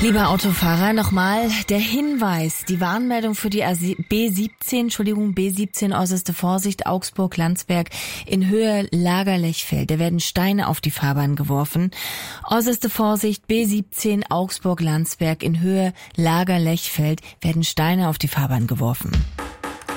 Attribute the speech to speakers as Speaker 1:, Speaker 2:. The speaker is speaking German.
Speaker 1: Lieber Autofahrer, nochmal der Hinweis, die Warnmeldung für die B17 äußerste Vorsicht, Augsburg-Landsberg in Höhe Lagerlechfeld. Da werden Steine auf die Fahrbahn geworfen. Äußerste Vorsicht, B17 Augsburg-Landsberg in Höhe Lagerlechfeld werden Steine auf die Fahrbahn geworfen.